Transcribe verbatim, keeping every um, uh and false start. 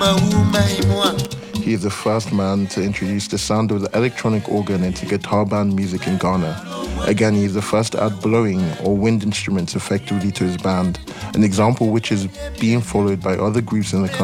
He is the first man to introduce the sound of the electronic organ into guitar band music in Ghana. Again, he is the first to add blowing or wind instruments effectively to his band, an example which is being followed by other groups in the country.